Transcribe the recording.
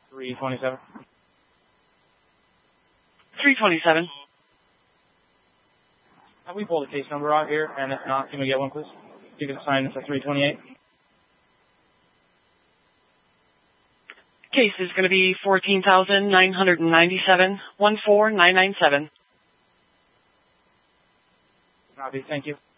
327. 327. Have we pulled a case number out here? And if not, can we get one, please? You can assign this to 328. Case is going to be 14,997, 14997. Copy, thank you.